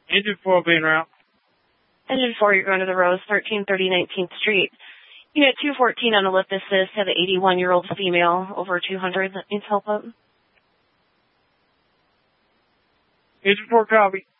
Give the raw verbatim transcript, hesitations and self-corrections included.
Engine four being route. Engine four, you're going to the Rose, thirteen thirty nineteenth Street. Unit two fourteen on a lip assist, have an eighty-one-year-old female, over two hundred. That needs help up. Engine four copy.